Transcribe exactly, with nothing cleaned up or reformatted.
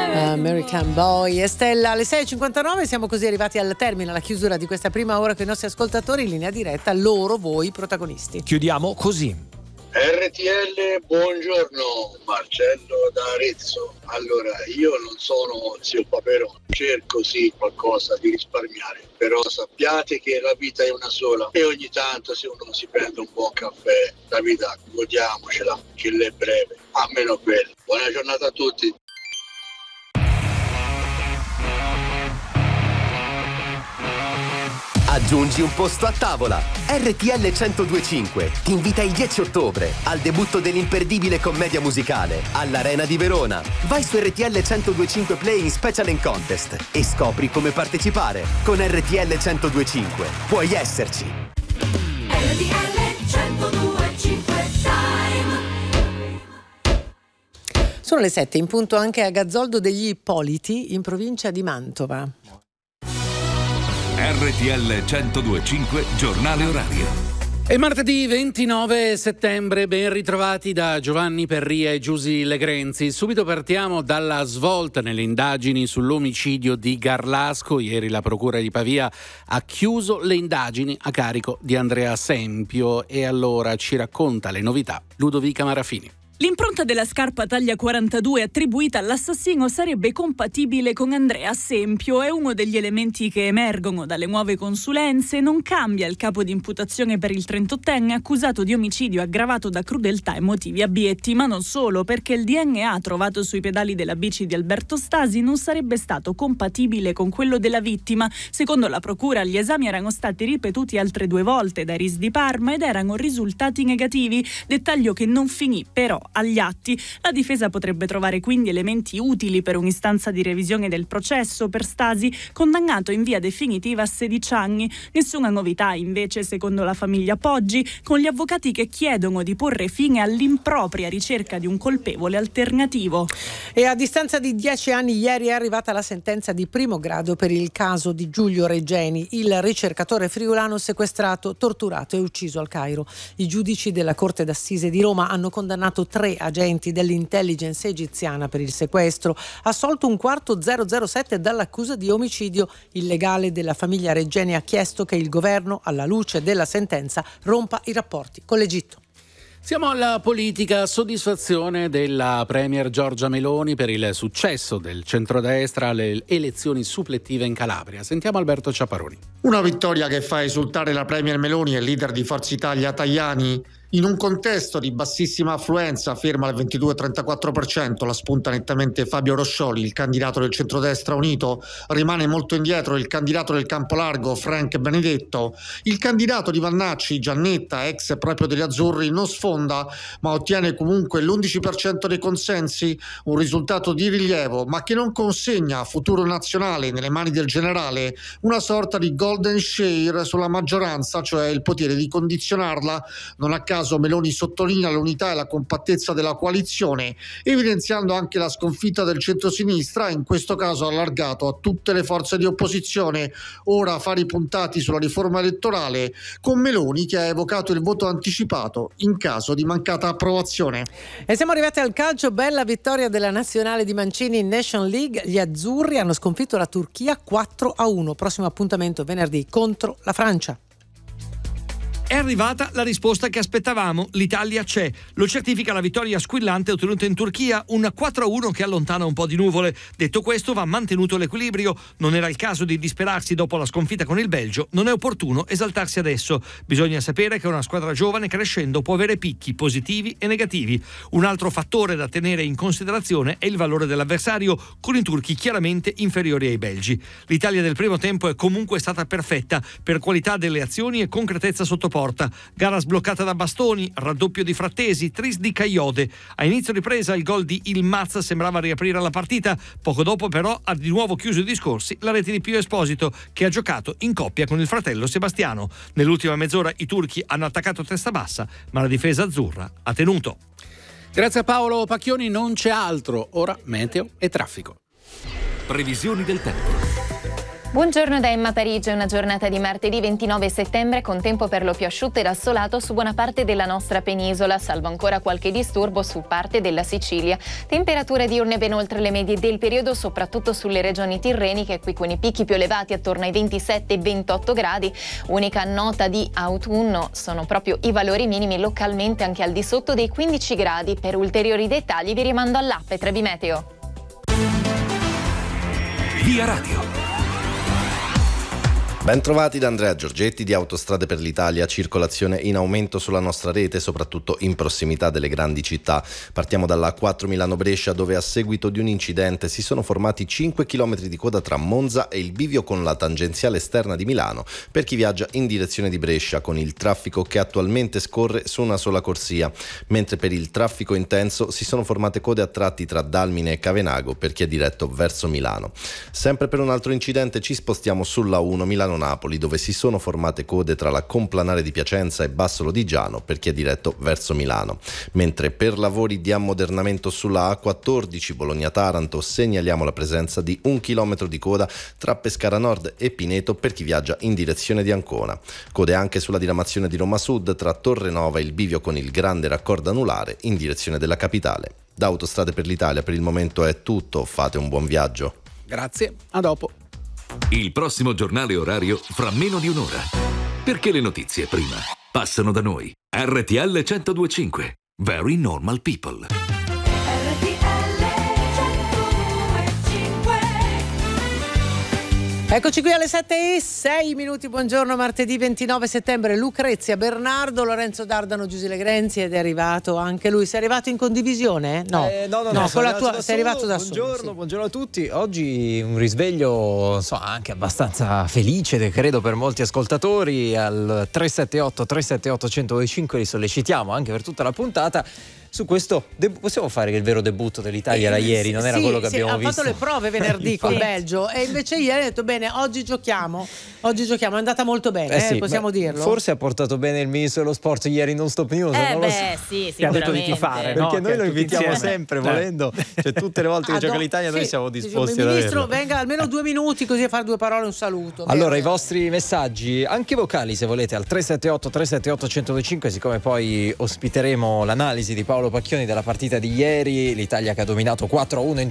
American Boy e Stella alle sei e cinquantanove. Siamo così arrivati al termine, alla chiusura di questa prima ora con i nostri ascoltatori in linea diretta, loro, voi protagonisti. Chiudiamo così. R T L, buongiorno, Marcello da Arezzo. Allora, io non sono zio Paperone, cerco sì qualcosa di risparmiare, però sappiate che la vita è una sola e ogni tanto se uno si prende un buon caffè, la vita godiamocela, che l'è breve, almeno quello. Buona giornata a tutti. Aggiungi un posto a tavola. R T L centodue e cinque ti invita il dieci ottobre al debutto dell'imperdibile commedia musicale all'Arena di Verona. Vai su R T L centodue e cinque Play in Special and Contest e scopri come partecipare. Con R T L centodue e cinque puoi esserci. R T L centodue e cinque Time. Sono le sette in punto anche a Gazzoldo degli Ippoliti in provincia di Mantova. R T L centodue e cinque Giornale Orario. È martedì ventinove settembre, ben ritrovati da Giovanni Perria e Giusy Legrenzi. Subito partiamo dalla svolta nelle indagini sull'omicidio di Garlasco. Ieri la Procura di Pavia ha chiuso le indagini a carico di Andrea Sempio e allora ci racconta le novità Ludovica Marafini. L'impronta della scarpa taglia quarantadue attribuita all'assassino sarebbe compatibile con Andrea Sempio. È uno degli elementi che emergono dalle nuove consulenze. Non cambia il capo di imputazione per il trentottenne accusato di omicidio aggravato da crudeltà e motivi abietti, ma non solo, perché il D N A trovato sui pedali della bici di Alberto Stasi non sarebbe stato compatibile con quello della vittima. Secondo la procura, gli esami erano stati ripetuti altre due volte dai R I S di Parma ed erano risultati negativi, dettaglio che non finì però agli atti. La difesa potrebbe trovare quindi elementi utili per un'istanza di revisione del processo per Stasi, condannato in via definitiva a sedici anni. Nessuna novità invece secondo la famiglia Poggi, con gli avvocati che chiedono di porre fine all'impropria ricerca di un colpevole alternativo. E a distanza di dieci anni ieri è arrivata la sentenza di primo grado per il caso di Giulio Regeni, il ricercatore friulano sequestrato, torturato e ucciso al Cairo. I giudici della Corte d'Assise di Roma hanno condannato tre agenti dell'intelligence egiziana per il sequestro, assolto un quarto zero zero sette dall'accusa di omicidio. Il legale della famiglia Regeni ha chiesto che il governo, alla luce della sentenza, rompa i rapporti con l'Egitto. Siamo alla politica. Soddisfazione della premier Giorgia Meloni per il successo del centrodestra alle elezioni suppletive in Calabria. Sentiamo Alberto Ciaparoni. Una vittoria che fa esultare la premier Meloni e il leader di Forza Italia Tajani. In un contesto di bassissima affluenza, ferma al ventidue virgola trentaquattro per cento, la spunta nettamente Fabio Roscioli, il candidato del centrodestra unito. Rimane molto indietro il candidato del Campolargo, Frank Benedetto. Il candidato di Vannacci, Giannetta, ex proprio degli Azzurri, non sfonda, ma ottiene comunque l'undici per cento dei consensi, un risultato di rilievo, ma che non consegna a futuro nazionale nelle mani del generale una sorta di golden share sulla maggioranza, cioè il potere di condizionarla. Non a caso Meloni sottolinea l'unità e la compattezza della coalizione, evidenziando anche la sconfitta del centrosinistra, in questo caso allargato a tutte le forze di opposizione. Ora affari puntati sulla riforma elettorale, con Meloni che ha evocato il voto anticipato in caso di mancata approvazione. E siamo arrivati al calcio. Bella vittoria della nazionale di Mancini in Nation League. Gli azzurri hanno sconfitto la Turchia quattro a uno. Prossimo appuntamento venerdì contro la Francia. È arrivata la risposta che aspettavamo, l'Italia c'è. Lo certifica la vittoria squillante ottenuta in Turchia, un quattro a uno che allontana un po' di nuvole. Detto questo, va mantenuto l'equilibrio. Non era il caso di disperarsi dopo la sconfitta con il Belgio, non è opportuno esaltarsi adesso. Bisogna sapere che una squadra giovane crescendo può avere picchi positivi e negativi. Un altro fattore da tenere in considerazione è il valore dell'avversario, con i turchi chiaramente inferiori ai belgi. L'Italia del primo tempo è comunque stata perfetta per qualità delle azioni e concretezza sotto porta. Gara sbloccata da Bastoni, raddoppio di Frattesi, tris di Caiode. A inizio ripresa il gol di Ilmaz sembrava riaprire la partita, poco dopo però ha di nuovo chiuso i discorsi la rete di Pio Esposito, che ha giocato in coppia con il fratello Sebastiano. Nell'ultima mezz'ora i turchi hanno attaccato testa bassa, ma la difesa azzurra ha tenuto. Grazie a Paolo Pacchioni, non c'è altro. Ora meteo e traffico. Previsioni del tempo. Buongiorno da Emma Parigi, una giornata di martedì ventinove settembre con tempo per lo più asciutto ed assolato su buona parte della nostra penisola, salvo ancora qualche disturbo su parte della Sicilia. Temperature diurne ben oltre le medie del periodo, soprattutto sulle regioni tirreniche, qui con i picchi più elevati attorno ai ventisette ventotto gradi. Unica nota di autunno sono proprio i valori minimi localmente anche al di sotto dei quindici gradi. Per ulteriori dettagli vi rimando all'app Trebi Meteo. Via Radio. Ben trovati da Andrea Giorgetti di Autostrade per l'Italia, circolazione in aumento sulla nostra rete, soprattutto in prossimità delle grandi città. Partiamo dalla A quattro Milano-Brescia, dove a seguito di un incidente si sono formati cinque chilometri di coda tra Monza e il bivio con la tangenziale esterna di Milano per chi viaggia in direzione di Brescia, con il traffico che attualmente scorre su una sola corsia, mentre per il traffico intenso si sono formate code a tratti tra Dalmine e Cavenago per chi è diretto verso Milano. Sempre per un altro incidente ci spostiamo sulla uno Milano Napoli, dove si sono formate code tra la Complanare di Piacenza e Bassolo di Giano per chi è diretto verso Milano, mentre per lavori di ammodernamento sulla A quattordici Bologna-Taranto segnaliamo la presenza di un chilometro di coda tra Pescara Nord e Pineto per chi viaggia in direzione di Ancona. Code anche sulla diramazione di Roma Sud tra Torrenova e il bivio con il grande raccordo anulare in direzione della capitale. Da Autostrade per l'Italia per il momento è tutto, fate un buon viaggio. Grazie, a dopo. Il prossimo giornale orario fra meno di un'ora. Perché le notizie prima passano da noi. R T L centodue e cinque. Very Normal People. Eccoci qui alle sette e sei minuti, buongiorno, martedì ventinove settembre. Lucrezia, Bernardo, Lorenzo Dardano, Giusy Legrenzi ed è arrivato anche lui. Sei arrivato in condivisione? No, eh, no, no, no, no con la tua, sei sei arrivato da buongiorno, solo. Sì. Buongiorno a tutti. Oggi un risveglio so, anche abbastanza felice, credo, per molti ascoltatori. Al tre sette otto tre sette otto uno zero due cinque li sollecitiamo anche per tutta la puntata. Su questo deb- possiamo fare che il vero debutto dell'Italia era ieri, non era sì, quello che sì, abbiamo ha visto. fatto le prove venerdì col Belgio e invece ieri ha detto bene, oggi giochiamo, oggi giochiamo, è andata molto bene, eh sì, eh, possiamo beh, dirlo. Forse ha portato bene il ministro dello sport ieri non stop news, eh non beh, lo so. sì, Che ha detto di sicuramente. tifare, No, perché noi lo invitiamo insieme. sempre Eh. volendo, cioè tutte le volte che Ah, gioca no, l'Italia noi sì, siamo diciamo, disposti il ad ministro averlo. venga almeno due minuti così a fare due parole, un saluto. Allora, vero? i vostri messaggi, anche vocali se volete, al tre sette otto tre sette otto uno zero due cinque, siccome poi ospiteremo l'analisi di Paolo Pacchioni della partita di ieri, l'Italia che ha dominato quattro a uno in